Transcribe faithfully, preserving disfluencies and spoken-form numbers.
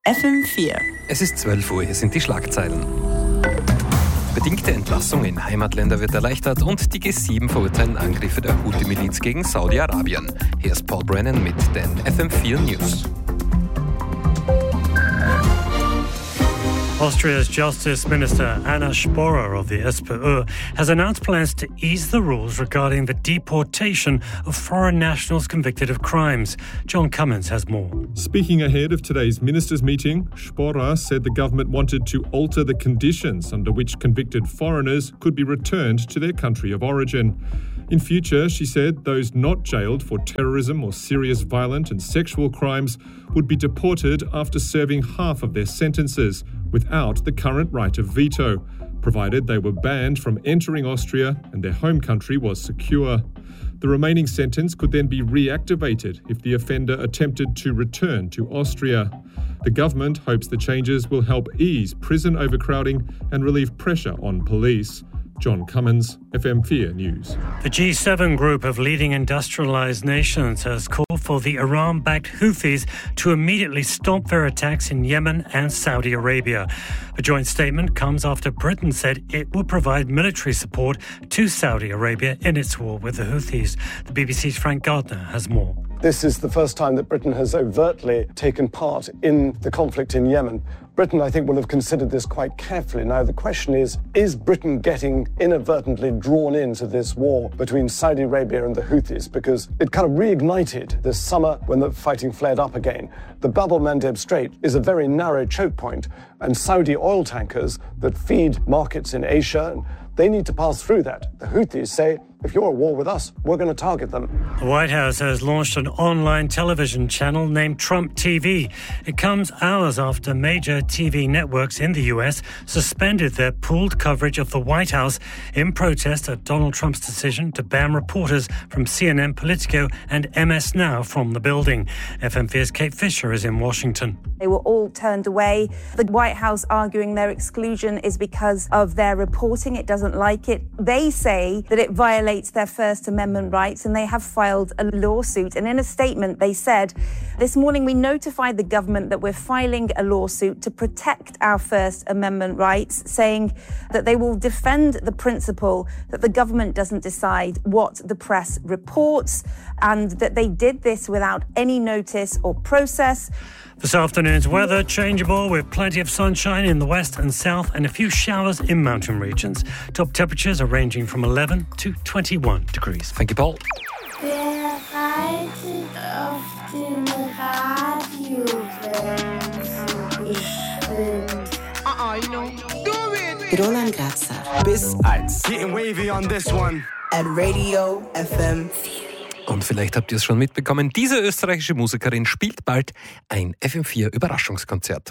F M vier. Es ist zwölf Uhr, hier sind die Schlagzeilen. Bedingte Entlassung in Heimatländer wird erleichtert und die G sieben verurteilen Angriffe der Houthi-Miliz gegen Saudi-Arabien. Hier ist Paul Brennan mit den F M vier News. Austria's Justice Minister Anna Sporer of the S P Ö has announced plans to ease the rules regarding the deportation of foreign nationals convicted of crimes. John Cummins has more. Speaking ahead of today's ministers' meeting, Sporer said the government wanted to alter the conditions under which convicted foreigners could be returned to their country of origin. In future, she said, those not jailed for terrorism or serious violent and sexual crimes would be deported after serving half of their sentences, without the current right of veto, provided they were banned from entering Austria and their home country was secure. The remaining sentence could then be reactivated if the offender attempted to return to Austria. The government hopes the changes will help ease prison overcrowding and relieve pressure on police. John Cummins, F M four News. The G seven group of leading industrialized nations has called for the Iran-backed Houthis to immediately stop their attacks in Yemen and Saudi Arabia. The joint statement comes after Britain said it will provide military support to Saudi Arabia in its war with the Houthis. The B B C's Frank Gardner has more. This is the first time that Britain has overtly taken part in the conflict in Yemen. Britain, I think, will have considered this quite carefully. Now, the question is, is Britain getting inadvertently drawn into this war between Saudi Arabia and the Houthis? Because it kind of reignited this summer when the fighting flared up again. The Bab el-Mandeb Strait is a very narrow choke point, and Saudi oil tankers that feed markets in Asia, they need to pass through that. The Houthis say, if you're at war with us, we're going to target them. The White House has launched an online television channel named Trump T V. It comes hours after major T V networks in the U S suspended their pooled coverage of the White House in protest at Donald Trump's decision to ban reporters from C N N, Politico and M S Now from the building. F M four's Kate Fisher is in Washington. They were all turned away. The White House arguing their exclusion is because of their reporting. It doesn't like it. They say that it violates their First Amendment rights, and they have filed a lawsuit. And in a statement, they said, this morning we notified the government that we're filing a lawsuit to protect our First Amendment rights, saying that they will defend the principle that the government doesn't decide what the press reports, and that they did this without any notice or process. This afternoon's weather, changeable with plenty of sunshine in the west and south and a few showers in mountain regions. Top temperatures are ranging from eleven to twenty-one degrees. Thank you, Paul. Wer reitet auf den Radiowellen? Ich bin... Uh-uh, you know, do it! Roland Grazer. Bis eins. Getting wavy on this one. At Radio F M vier. Und vielleicht habt ihr es schon mitbekommen, diese österreichische Musikerin spielt bald ein F M vier Überraschungskonzert.